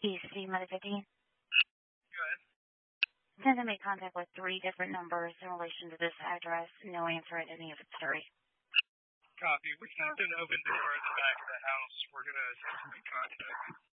EC Medivity. Go ahead. Since I made contact with 3 different numbers in relation to this address, no answer at any of it's 3. Copy. We found an open door at the back of the house. We're going to attempt to make contact.